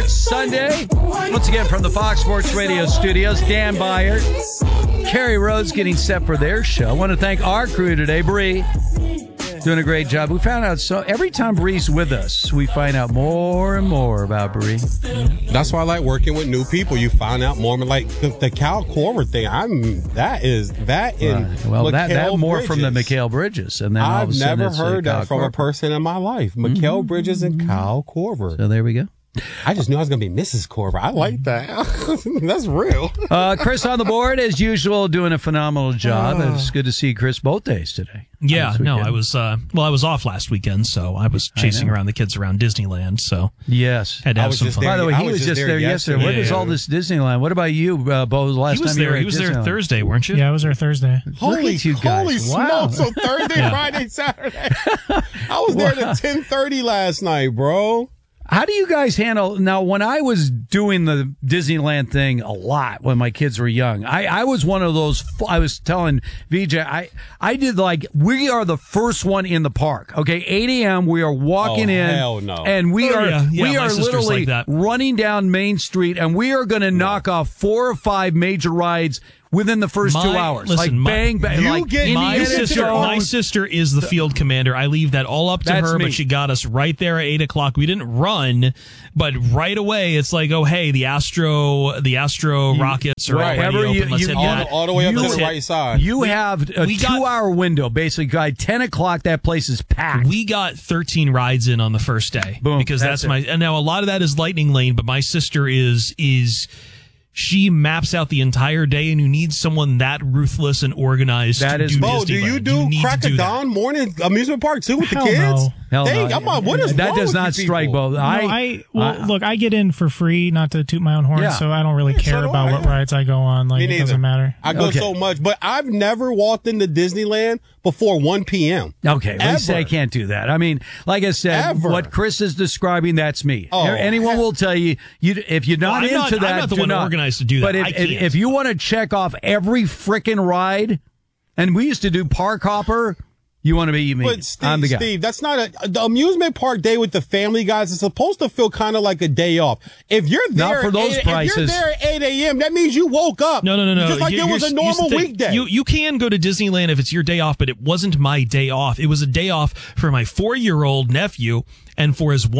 Sunday. Once again from the Fox Sports Radio studios, Dan Byer, Carrie Rhodes getting set for their show. I want to thank our crew today. Bree, doing a great job. We found out every time Bree's with us, we find out more and more about Bree. That's why I like working with new people. You find out more, like the Cal Corver thing. That more Bridges. From the Mikal Bridges, and then I've never heard that from a person in my life. Mikal Bridges and Cal Corver. So there we go. I just knew I was going to be Mrs. Corver. I like that. That's real. Chris on the board, as usual, doing a phenomenal job. It's good to see Chris both days today. Yeah, no, I was off last weekend, so I was chasing around the kids around Disneyland, so yes. Had to have some fun. By the way, he was just there yesterday. What is all this Disneyland? What about you, Bo, last time you were at Disneyland? He was there Thursday, weren't you? Yeah, I was there Thursday. Holy smokes. Wow. So Thursday, Friday, Saturday. I was there at 10:30 last night, bro. How do you guys handle now? When I was doing the Disneyland thing a lot when my kids were young, I was one of those. I was telling VJ, I did we are the first one in the park. Okay, 8 a.m. we are walking in, hell no. and we are literally like running down Main Street, and we are going to knock off 4 or 5 major rides within the first 2 hours. Listen, bang, bang. My sister is the field commander. I leave that all up to her, me. But she got us right there at 8 o'clock. We didn't run, but right away it's like, oh, hey, the Astro rockets are already open. Let's hit that. All the way up to the right side. You have a 2-hour window, basically. By 10 o'clock, that place is packed. We got 13 rides in on the first day. Boom. Because and now a lot of that is Lightning Lane, but my sister is she maps out the entire day, and you need someone that ruthless and organized to do Disneyland. Bo, do you do Crack of Dawn morning amusement park too with the kids? No. What is that wrong does with not you strike people? Bo. Look, I get in for free, not to toot my own horn, so I don't really care about what rides I go on. Like, it doesn't matter. I go so much, but I've never walked into Disneyland before 1 p.m. Okay, at least I can't do that. I mean, like I said, what Chris is describing, that's me. Anyone will tell you, if you're not into that, I'm not the one organized to do that. But if you want to check off every frickin' ride, and we used to do Park Hopper, you want to be me. But I'm the guy. Steve, that's not the amusement park day with the family guys. It's supposed to feel kind of like a day off. If you're there, not for those prices. If you're there at 8 a.m., that means you woke up. No. Just like it was a normal weekday. You can go to Disneyland if it's your day off, but it wasn't my day off. It was a day off for my 4-year-old nephew and for his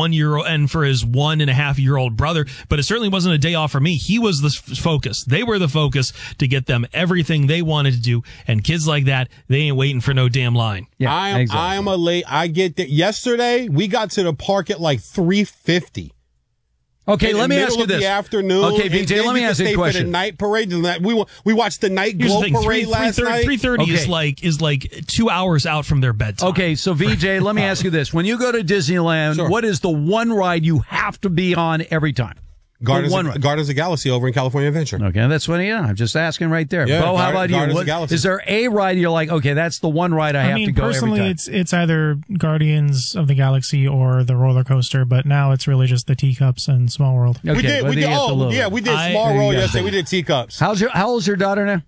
1.5-year-old brother. But it certainly wasn't a day off for me. He was the focus. They were the focus to get them everything they wanted to do. And kids like that, they ain't waiting for no damn line. Yeah, I am a late. I get there. Yesterday, we got to the park at like 3:50. Okay, let me ask you this. In the afternoon. Okay, VJ, let me ask you a question. For the night parade. We watched the night glow parade last night. 3:30 is like 2 hours out from their bedtime. Okay, so VJ, let me ask you this. When you go to Disneyland, what is the one ride you have to be on every time? Guardians of the Galaxy over in California Adventure. Okay, that's what I'm just asking right there. Bo, how about you? Is there a ride you're like, okay, that's the one ride I have to go every time? Personally, it's either Guardians of the Galaxy or the roller coaster, but now it's really just the teacups and Small World. Okay, we did Small World yesterday. We did teacups. How old's your daughter now?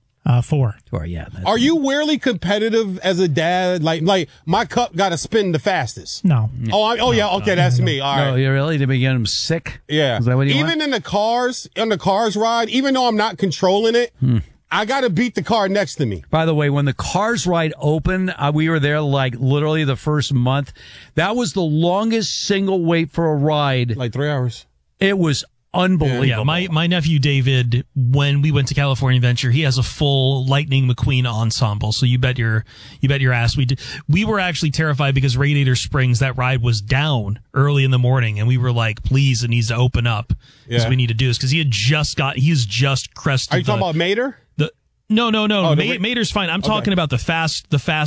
4. Yeah. Are you weirdly competitive as a dad? Like my cup got to spin the fastest. No. Okay, that's me. All right. No, you really to get them sick? Yeah. Is that what you want? In the cars ride, even though I'm not controlling it, I got to beat the car next to me. By the way, when the Cars ride opened, we were there like literally the first month. That was the longest single wait for a ride. Like 3 hours. It was unbelievable. Yeah, my nephew David, when we went to California Adventure, he has a full Lightning McQueen ensemble. So you bet your ass we were actually terrified because Radiator Springs, that ride was down early in the morning, and we were like, please, it needs to open up because we need to do this because he's just crested. Are you talking about Mater? No. Mater's fine. I'm talking about the fast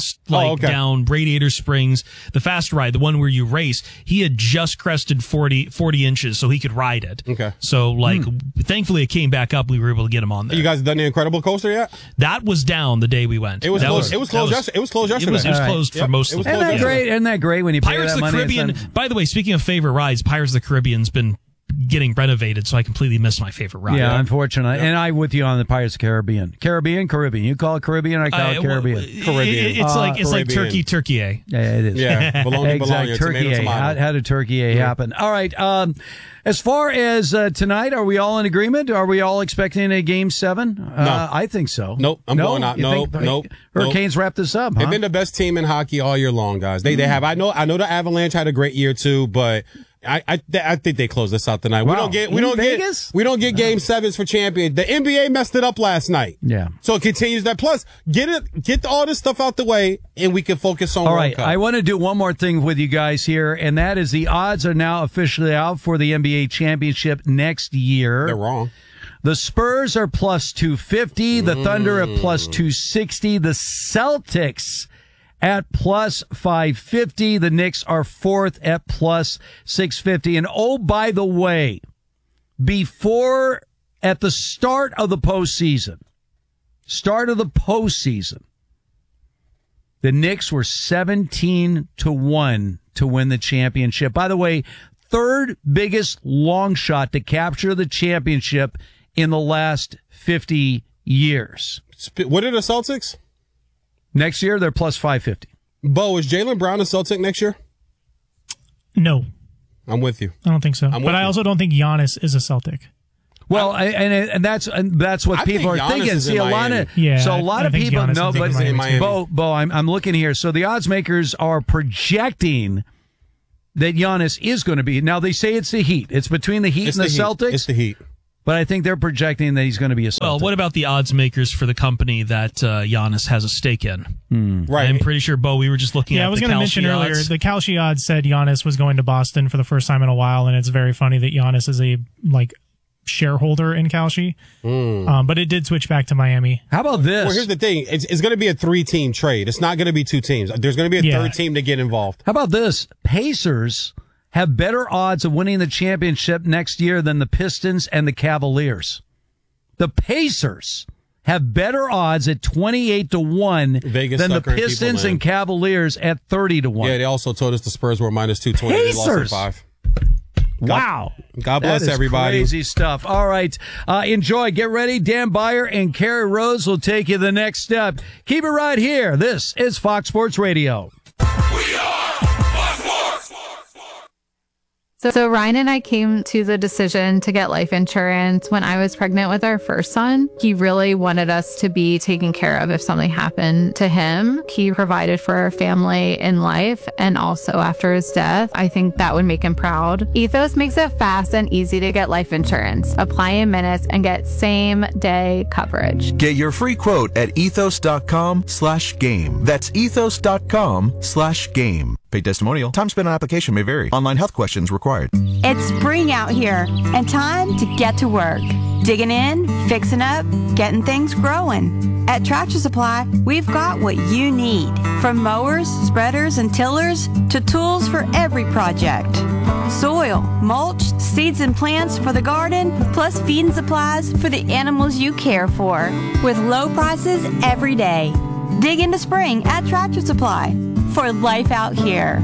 down Radiator Springs, the fast ride, the one where you race. He had just crested 40 inches, so he could ride it. Okay. So, thankfully it came back up. We were able to get him on there. You guys done the Incredible Coaster yet? That was down the day we went. It was closed yesterday. It was closed for most of the day. Isn't that great when you pay Pirates that of the money? Caribbean, by the way, speaking of favorite rides, Pirates of the Caribbean's been getting renovated, so I completely missed my favorite ride. Yeah, unfortunately. And I'm with you on the Pirates of the Caribbean. Caribbean. You call it Caribbean, I call it Caribbean. It's like Turkey. Yeah, it is. Yeah, bologna, exactly. Turkey. How did Turkey happen? All right. As far as tonight, are we all in agreement? Are we all expecting a Game 7? No. I think so. Nope. I'm going out. Nope. Hurricanes wrap this up, huh? They've been the best team in hockey all year long, guys. They have. I know the Avalanche had a great year too, but I think they close this out tonight. Wow. We don't get Game 7s for champion. The NBA messed it up last night. Yeah. So it continues that. Plus, get all this stuff out the way, and we can focus on. All right. World Cup. I want to do one more thing with you guys here, and that is the odds are now officially out for the NBA championship next year. They're wrong. The Spurs are plus 250. The Thunder at plus 260. The Celtics at plus 550. The Knicks are fourth at plus 650. And oh, by the way, at the start of the postseason, the Knicks were 17-1 to win the championship. By the way, third biggest long shot to capture the championship in the last 50 years. What are the Celtics? Next year, they're plus 550. Bo, is Jaylen Brown a Celtic next year? No. I'm with you. I don't think so. But I also don't think Giannis is a Celtic. Well, and that's what people are thinking. See, a lot of people know, but Bo, I'm looking here. So the odds makers are projecting that Giannis is going to be. Now they say it's the Heat. It's between the Heat and the Celtics. It's the Heat. But I think they're projecting that he's going to be a Celtic. Well, what about the odds makers for the company that Giannis has a stake in? Right. I'm pretty sure, Bo, we were just looking at the Kalshi odds. Yeah, I was going to mention earlier, the Kalshi odds said Giannis was going to Boston for the first time in a while, and it's very funny that Giannis is a shareholder in Kalshi. But it did switch back to Miami. How about this? Well, here's the thing. It's going to be a 3-team trade. It's not going to be 2 teams. There's going to be a third team to get involved. How about this? Pacers have better odds of winning the championship next year than the Pistons and the Cavaliers. The Pacers have better odds at 28-1 than the Pistons and Cavaliers at 30-1. Yeah, they also told us the Spurs were minus 220. Pacers! They lost in 5. Wow. God bless everybody. Crazy stuff. All right. Enjoy. Get ready. Dan Beyer and Kerry Rose will take you the next step. Keep it right here. This is Fox Sports Radio. We are Fox Sports. So Ryan and I came to the decision to get life insurance when I was pregnant with our first son. He really wanted us to be taken care of if something happened to him. He provided for our family in life and also after his death. I think that would make him proud. Ethos makes it fast and easy to get life insurance. Apply in minutes and get same-day coverage. Get your free quote at ethos.com/game. That's ethos.com/game. Paid testimonial. Time spent on application may vary. Online health questions required. It's spring out here and time to get to work. Digging in, fixing up, getting things growing. At Tractor Supply, we've got what you need. From mowers, spreaders, and tillers to tools for every project. Soil, mulch, seeds and plants for the garden, plus feed and supplies for the animals you care for. With low prices every day. Dig into spring at Tractor Supply for life out here.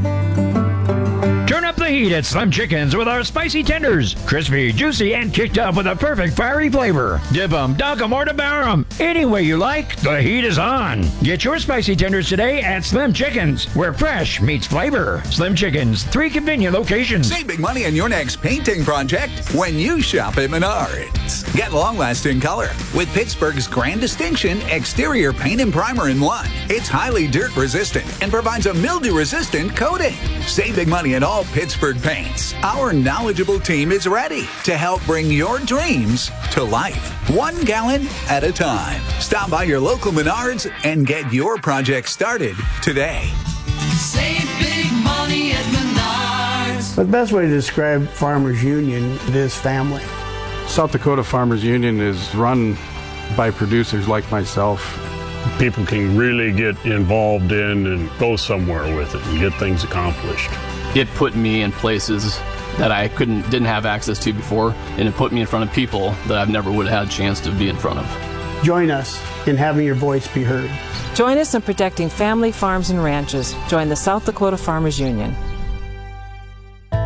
Turn up the heat at Slim Chickens with our spicy tenders. Crispy, juicy, and kicked up with a perfect fiery flavor. Dip 'em, dunk 'em, or devour 'em. Any way you like, the heat is on. Get your spicy tenders today at Slim Chickens, where fresh meets flavor. Slim Chickens, 3 convenient locations. Save big money on your next painting project when you shop at Menards. Get long-lasting color with Pittsburgh's Grand Distinction Exterior Paint and Primer in 1. It's highly dirt-resistant and provides a mildew-resistant coating. Save big money in all Pittsburgh paints. Our knowledgeable team is ready to help bring your dreams to life, 1 gallon at a time. Stop by your local Menards and get your project started today. Save big money at Menards. The best way to describe Farmers Union is family. South Dakota Farmers Union is run by producers like myself. People can really get involved in and go somewhere with it and get things accomplished. It put me in places that I didn't have access to before, and it put me in front of people that I've never would have had a chance to be in front of. Join us in having your voice be heard. Join us in protecting family farms and ranches. Join the South Dakota Farmers Union. Hi,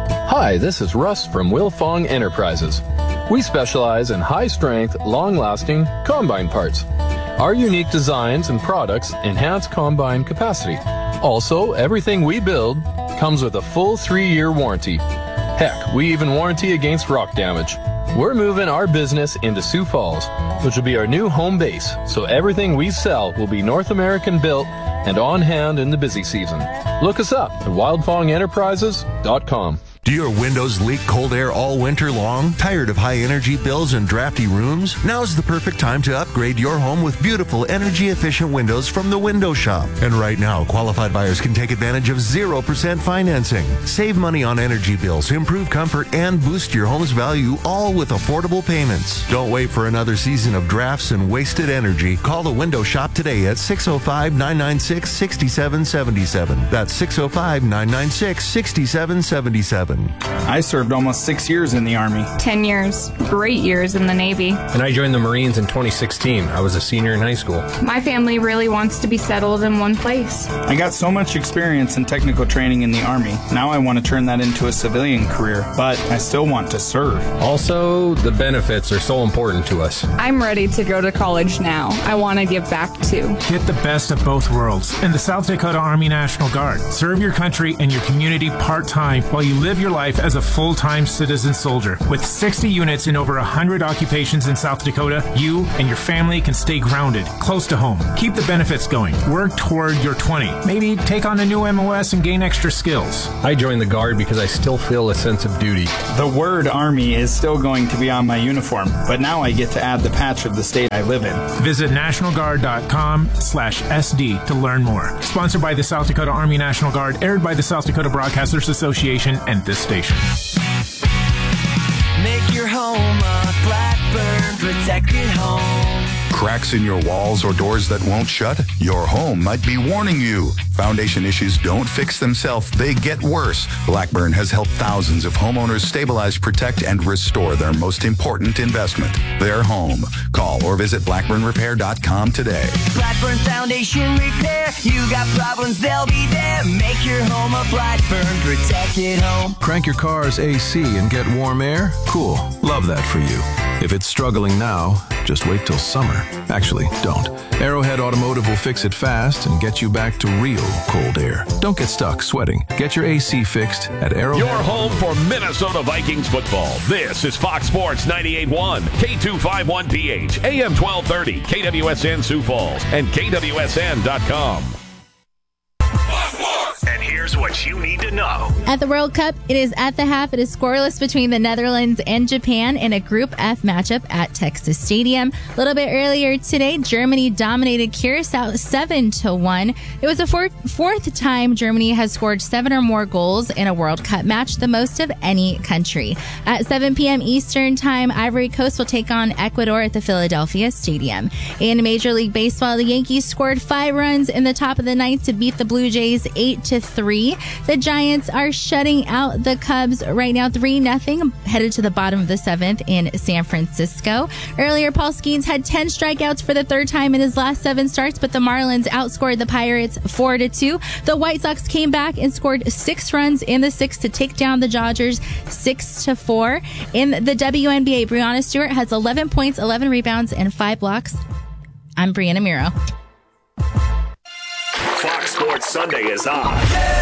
Hi, this is Russ from Wilfong Enterprises. We specialize in high-strength, long-lasting combine parts. Our unique designs and products enhance combine capacity. Also, everything we build comes with a full 3-year warranty. Heck, we even warranty against rock damage. We're moving our business into Sioux Falls, which will be our new home base, so everything we sell will be North American built and on hand in the busy season. Look us up at wildfongenterprises.com. Do your windows leak cold air all winter long? Tired of high energy bills and drafty rooms? Now's the perfect time to upgrade your home with beautiful energy efficient windows from the Window Shop. And right now, qualified buyers can take advantage of 0% financing. Save money on energy bills, improve comfort, and boost your home's value, all with affordable payments. Don't wait for another season of drafts and wasted energy. Call the Window Shop today at 605-996-6777. That's 605-996-6777. I served almost 6 years in the Army. 10 years. Great years in the Navy. And I joined the Marines in 2016. I was a senior in high school. My family really wants to be settled in one place. I got so much experience in technical training in the Army. Now I want to turn that into a civilian career, but I still want to serve. Also, the benefits are so important to us. I'm ready to go to college now. I want to give back too. Get the best of both worlds in the South Dakota Army National Guard. Serve your country and your community part-time while you live your life as a full-time citizen soldier. With 60 units in over 100 occupations in South Dakota, you and your family can stay grounded, close to home. Keep the benefits going. Work toward your 20. Maybe take on a new MOS and gain extra skills. I joined the Guard because I still feel a sense of duty. The word Army is still going to be on my uniform, but now I get to add the patch of the state I live in. Visit nationalguard.com/SD to learn more. Sponsored by the South Dakota Army National Guard, aired by the South Dakota Broadcasters Association and this station. Make your home a Blackburn protected home. Cracks in your walls or doors that won't shut? Your home might be warning you. Foundation issues don't fix themselves, they get worse. Blackburn has helped thousands of homeowners stabilize, protect, and restore their most important investment, their home. Call or visit blackburnrepair.com today. Blackburn Foundation Repair. You got problems, they'll be there. Make your home a Blackburn protected home. Crank your car's AC and get warm air? Cool. Love that for you. If it's struggling now, just wait till summer. Actually, don't. Arrowhead Automotive will fix it fast and get you back to real cold air. Don't get stuck sweating. Get your AC fixed at Arrowhead. Your home for Minnesota Vikings football. This is Fox Sports 98.1, K251PH, AM 1230, KWSN Sioux Falls, and KWSN.com. And here's what you need to know. At the World Cup, it is at the half. It is scoreless between the Netherlands and Japan in a Group F matchup at Texas Stadium. A little bit earlier today, Germany dominated Curacao 7-1. It was the fourth time Germany has scored 7 or more goals in a World Cup match, the most of any country. At 7 p.m. Eastern Time, Ivory Coast will take on Ecuador at the Philadelphia Stadium. In Major League Baseball, the Yankees scored 5 runs in the top of the ninth to beat the Blue Jays 8-3. The Giants are shutting out the Cubs right now 3-0, headed to the bottom of the 7th in San Francisco. Earlier, Paul Skeens had 10 strikeouts for the third time in his last 7 starts, but the Marlins outscored the Pirates 4-2. The White Sox came back and scored 6 runs in the 6th to take down the Dodgers 6-4. In the WNBA, Breanna Stewart has 11 points, 11 rebounds, and 5 blocks. I'm Brianna Miro. Fox Sports Sunday is on.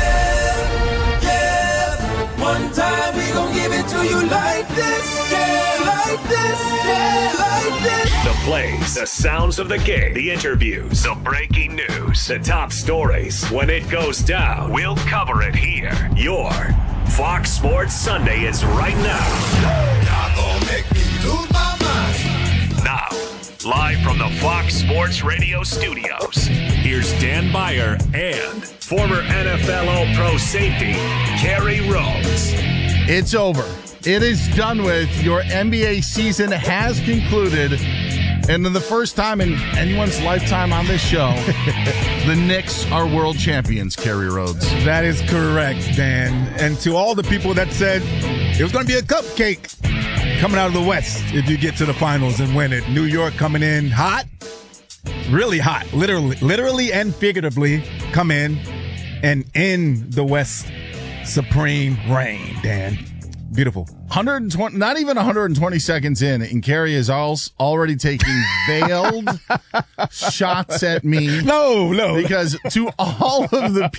One time we gon' give it to you like this, like this, like this. The plays, the sounds of the game, the interviews, the breaking news, the top stories. When it goes down, we'll cover it here. Your Fox Sports Sunday is right now. Y'all gon' make me lose my mind. Now, live from the Fox Sports Radio studios, here's Dan Beyer and former NFL All-Pro safety, Kerry Rhodes. It's over. It is done with. Your NBA season has concluded. And in the first time in anyone's lifetime on this show, the Knicks are world champions, Kerry Rhodes. That is correct, Dan. And to all the people that said it was going to be a cupcake coming out of the West if you get to the finals and win it. New York coming in hot, really hot, literally and figuratively come in and end the West supreme reign, Dan. Beautiful. 120, not even 120 seconds in, and Carrie is already taking veiled shots at me. No. Because to all of the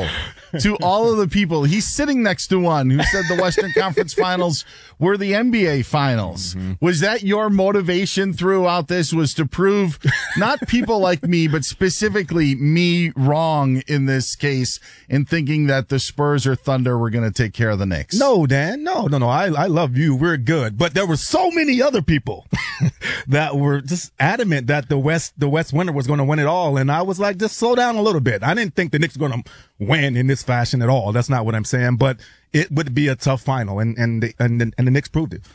people, he's sitting next to one who said the Western Conference Finals were the NBA Finals. Mm-hmm. Was that your motivation throughout this, was to prove not people like me, but specifically me wrong in this case in thinking that the Spurs or Thunder were going to take care of the Knicks? No, Dan. No. I love you. We're good. But there were so many other people that were just adamant that the West winner was going to win it all. And I was like, just slow down a little bit. I didn't think the Knicks were going to win in this fashion at all. That's not what I'm saying. But it would be a tough final, and the Knicks proved it.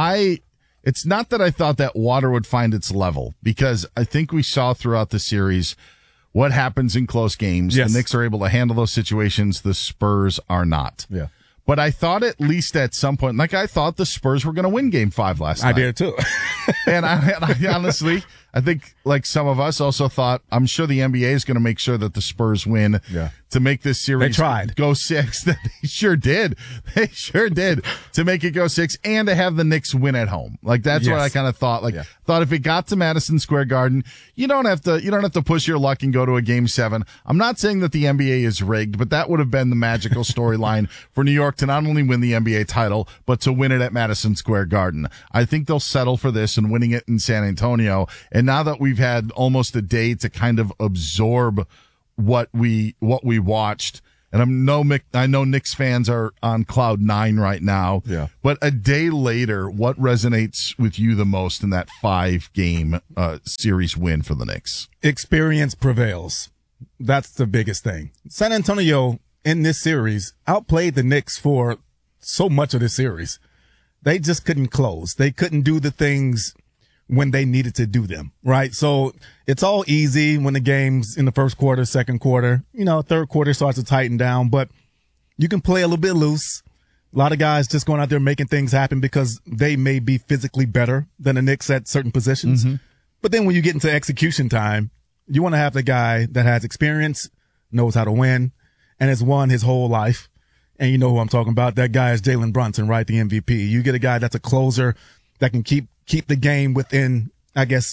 It's not that I thought that water would find its level, because I think we saw throughout the series what happens in close games. Yes. The Knicks are able to handle those situations. The Spurs are not. Yeah. But I thought at least at some point, like I thought the Spurs were going to win Game 5 last night. I did too. And I honestly, I think like some of us also thought, I'm sure the NBA is going to make sure that the Spurs win to make this series go 6. They sure did. They sure did, to make it go 6 and to have the Knicks win at home. Like that's what I kind of thought. Like thought if it got to Madison Square Garden, you don't have to push your luck and go to a Game 7. I'm not saying that the NBA is rigged, but that would have been the magical storyline for New York to not only win the NBA title, but to win it at Madison Square Garden. I think they'll settle for this and winning it in San Antonio. And now that we've had almost a day to kind of absorb what we watched, and I know Knicks fans are on cloud 9 right now. Yeah. But a day later, what resonates with you the most in that 5-game series win for the Knicks? Experience prevails. That's the biggest thing. San Antonio in this series outplayed the Knicks for so much of this series. They just couldn't close. They couldn't do the things when they needed to do them, right? So it's all easy when the game's in the first quarter, second quarter, third quarter starts to tighten down, but you can play a little bit loose. A lot of guys just going out there making things happen because they may be physically better than the Knicks at certain positions. Mm-hmm. But then when you get into execution time, you want to have the guy that has experience, knows how to win, and has won his whole life. And you know who I'm talking about. That guy is Jalen Brunson, right? The MVP. You get a guy that's a closer that can keep the game within, I guess,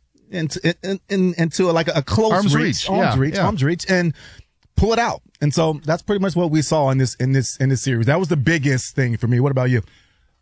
into like a close arm's reach, and pull it out. And so that's pretty much what we saw in this series. That was the biggest thing for me. What about you?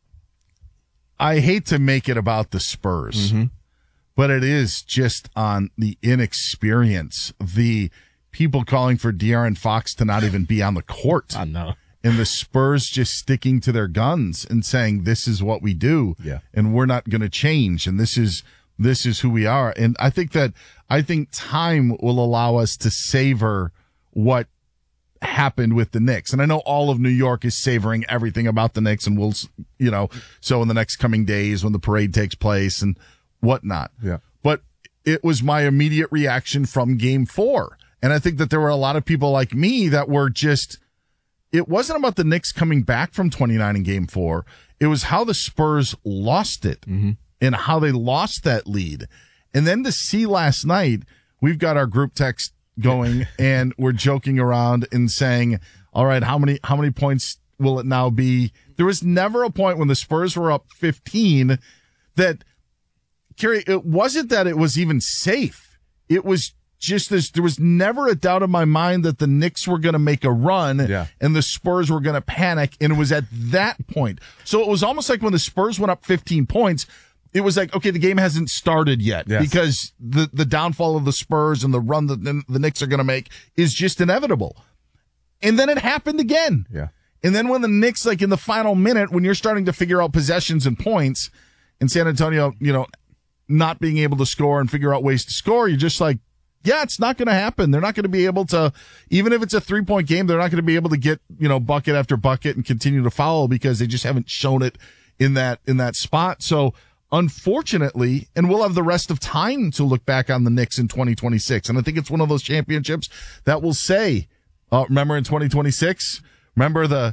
I hate to make it about the Spurs, but it is just on the inexperience, the people calling for De'Aaron Fox to not even be on the court. I know. And the Spurs just sticking to their guns and saying, this is what we do. And we're not going to change. And this is who we are. And I think time will allow us to savor what happened with the Knicks. And I know all of New York is savoring everything about the Knicks, and we'll, so in the next coming days when the parade takes place and whatnot. Yeah. But it was my immediate reaction from Game 4. And I think that there were a lot of people like me that were just, it wasn't about the Knicks coming back from 29 in Game 4. It was how the Spurs lost it and how they lost that lead. And then to see last night, we've got our group text going and we're joking around and saying, all right, how many points will it now be? There was never a point when the Spurs were up 15 that, Kerry, it wasn't that it was even safe. It was just this, there was never a doubt in my mind that the Knicks were going to make a run and the Spurs were going to panic. And it was at that point. So it was almost like when the Spurs went up 15 points, it was like, okay, the game hasn't started yet because the downfall of the Spurs and the run that the Knicks are going to make is just inevitable. And then it happened again. Yeah. And then when the Knicks, like in the final minute, when you're starting to figure out possessions and points and San Antonio, not being able to score and figure out ways to score, you're just like, yeah, it's not going to happen. They're not going to be able to, even if it's a 3-point game, they're not going to be able to get, bucket after bucket and continue to foul because they just haven't shown it in that spot. So unfortunately, and we'll have the rest of time to look back on the Knicks in 2026. And I think it's one of those championships that will say, remember in 2026, remember the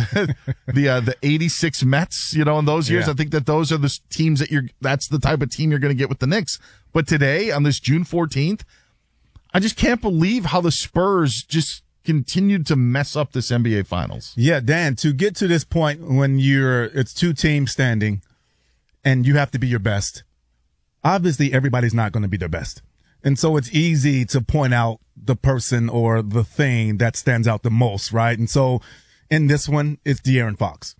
86 Mets, in those years. I think that those are the teams that's the type of team you're going to get with the Knicks. But today on this June 14th, I just can't believe how the Spurs just continued to mess up this NBA Finals. Yeah, Dan, to get to this point when it's two teams standing and you have to be your best, obviously everybody's not going to be their best. And so it's easy to point out the person or the thing that stands out the most, right? And so in this one, it's De'Aaron Fox.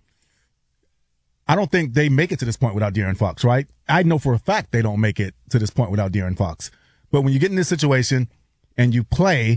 I don't think they make it to this point without De'Aaron Fox, right? I know for a fact they don't make it to this point without De'Aaron Fox. But when you get in this situation and you play,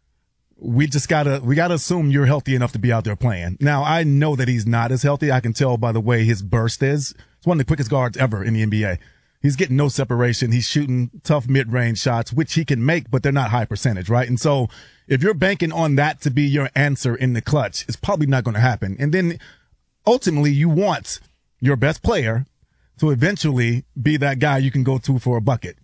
we gotta assume you're healthy enough to be out there playing. Now, I know that he's not as healthy. I can tell by the way his burst is. It's one of the quickest guards ever in the NBA. He's getting no separation. He's shooting tough mid-range shots, which he can make, but they're not high percentage, right? And so if you're banking on that to be your answer in the clutch, it's probably not going to happen. And then ultimately you want your best player to eventually be that guy you can go to for a bucket.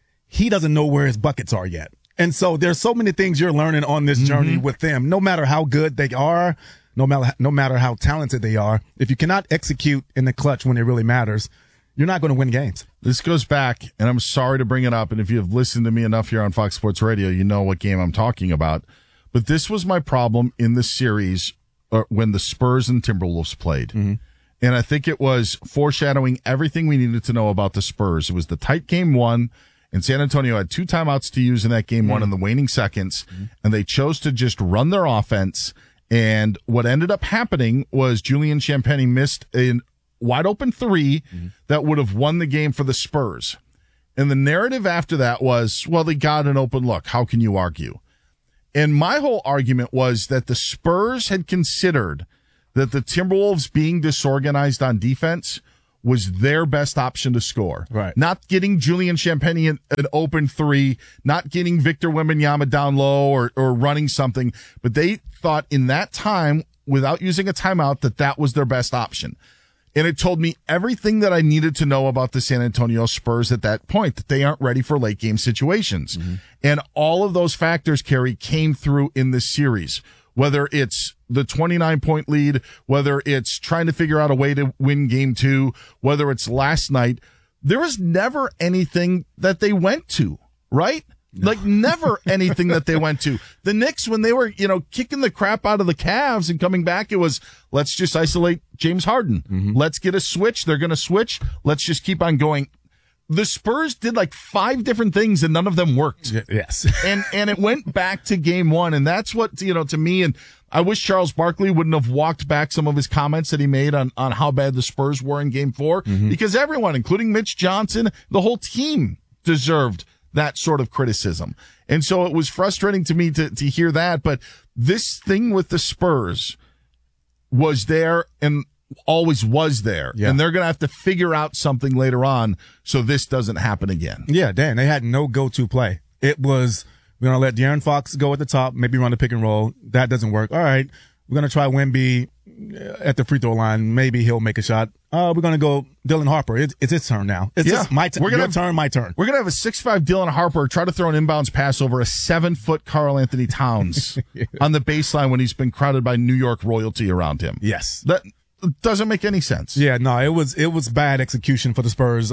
He doesn't know where his buckets are yet. And so there's so many things you're learning on this journey with them, no matter how good they are, no matter how talented they are. If you cannot execute in the clutch when it really matters, you're not going to win games. This goes back, and I'm sorry to bring it up, and if you have listened to me enough here on Fox Sports Radio, you know what game I'm talking about. But this was my problem in the series when the Spurs and Timberwolves played. Mm-hmm. And I think it was foreshadowing everything we needed to know about the Spurs. It was the tight game one, and San Antonio had 2 timeouts to use in that game one in the waning seconds, and they chose to just run their offense. And what ended up happening was Julian Champagnie missed a wide open 3 that would have won the game for the Spurs. And the narrative after that was, well, they got an open look. How can you argue? And my whole argument was that the Spurs had considered that the Timberwolves being disorganized on defense was their best option to score. Right. Not getting Julian Champagnie an open 3, not getting Victor Wembanyama down low or running something, but they thought in that time, without using a timeout, that was their best option. And it told me everything that I needed to know about the San Antonio Spurs at that point, that they aren't ready for late game situations. And all of those factors, Kerry, came through in this series. Whether it's the 29-point lead, whether it's trying to figure out a way to win game 2, whether it's last night, there was never anything that they went to, right? No. Like never anything that they went to. The Knicks, when they were, kicking the crap out of the Cavs and coming back, it was, let's just isolate James Harden. Let's get a switch. They're going to switch. Let's just keep on going. The Spurs did like 5 different things and none of them worked. Yes. and it went back to game 1. And that's what, to me, and I wish Charles Barkley wouldn't have walked back some of his comments that he made on how bad the Spurs were in game 4, because everyone, including Mitch Johnson, the whole team deserved that sort of criticism. And so it was frustrating to me to hear that. But this thing with the Spurs was there and always was there. Yeah. And they're going to have to figure out something later on so this doesn't happen again. Yeah, Dan, they had no go-to play. It was, we're going to let De'Aaron Fox go at the top, maybe run the pick and roll. That doesn't work. All right, we're going to try Wemby at the free throw line. Maybe he'll make a shot. We're going to go Dylan Harper. It's his turn now. It's just my turn. My turn. We're going to have a 6'5" Dylan Harper try to throw an inbounds pass over a 7-foot Karl Anthony Towns on the baseline when he's been crowded by New York royalty around him. Yes. That doesn't make any sense. Yeah, no, it was bad execution for the Spurs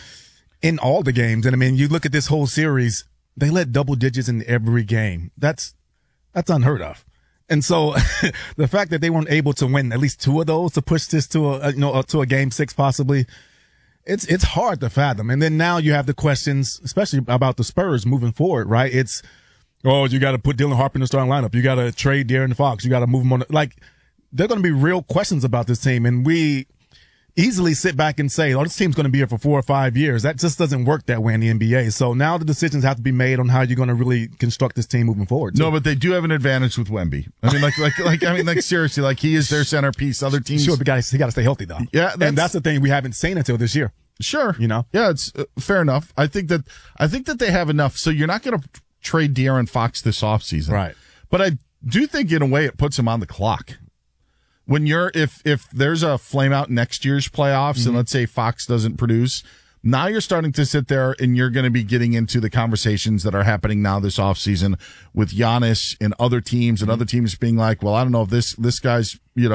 in all the games. And I mean, you look at this whole series, they led double digits in every game. That's unheard of. And so the fact that they weren't able to win at least 2 of those to push this to a game 6 possibly, it's hard to fathom. And then now you have the questions, especially about the Spurs moving forward, right? It's, you got to put Dylan Harper in the starting lineup. You got to trade De'Aaron Fox. You got to move him on. There are going to be real questions about this team, and we easily sit back and say, this team's going to be here for 4 or 5 years. That just doesn't work that way in the NBA. So now the decisions have to be made on how you're going to really construct this team moving forward. No, but they do have an advantage with Wemby. I mean, seriously, he is their centerpiece. Other teams, sure, but he got to stay healthy though. Yeah, and that's the thing we haven't seen until this year. Sure, yeah, it's fair enough. I think that they have enough. So you're not going to trade De'Aaron Fox this offseason, right? But I do think in a way it puts him on the clock. When if there's a flame out next year's playoffs and let's say Fox doesn't produce, now you're starting to sit there and you're going to be getting into the conversations that are happening now this offseason with Giannis and other teams and other teams being like, well, I don't know if this guy's,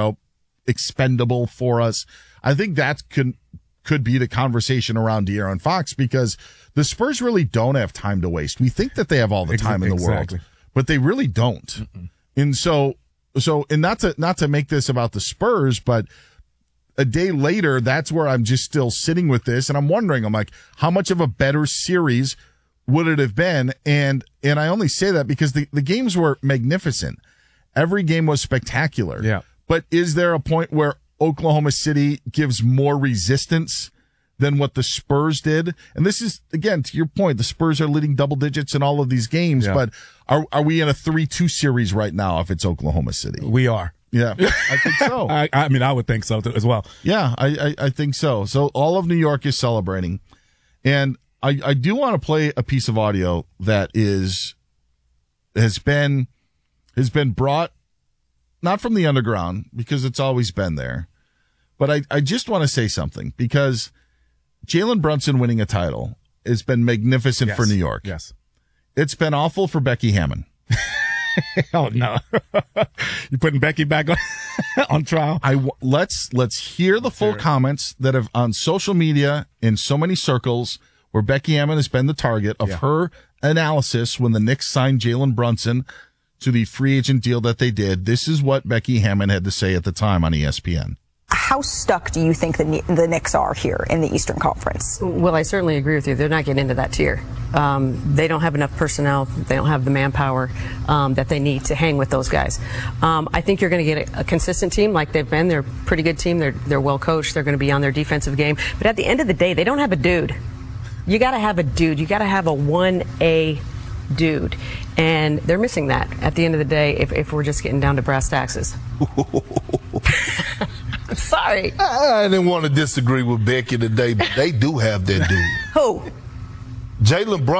expendable for us. I think that could be the conversation around De'Aaron Fox because the Spurs really don't have time to waste. We think that they have all the time in the world, but they really don't. And so not to make this about the Spurs, but a day later, that's where I'm just still sitting with this, and I'm wondering, I'm like, how much of a better series would it have been? And I only say that because the games were magnificent. Every game was spectacular. Yeah. But is there a point where Oklahoma City gives more resistance than what the Spurs did? And this is, again, to your point, the Spurs are leading double digits in all of these games, but are we in a 3-2 series right now if it's Oklahoma City? We are. Yeah, I think so. I mean, I would think so as well. Yeah, I think so. So all of New York is celebrating. And I do want to play a piece of audio that has been brought, not from the underground, because it's always been there. But I just want to say something, because Jalen Brunson winning a title has been magnificent for New York. Yes. It's been awful for Becky Hammon. Oh, no. You putting Becky back on trial? Let's hear the full comments that have on social media in so many circles where Becky Hammon has been the target of her analysis when the Knicks signed Jalen Brunson to the free agent deal that they did. This is what Becky Hammon had to say at the time on ESPN. How stuck do you think the Knicks are here in the Eastern Conference? Well, I certainly agree with you. They're not getting into that tier. They don't have enough personnel. They don't have the manpower that they need to hang with those guys. I think you're going to get a consistent team like they've been. They're a pretty good team. They're well coached. They're going to be on their defensive game. But at the end of the day, they don't have a dude. You got to have a dude. You got to have a 1A dude. And they're missing that at the end of the day if we're just getting down to brass taxes. Sorry. I didn't want to disagree with Becky today, but they do have that dude. Who? Jalen Brunson.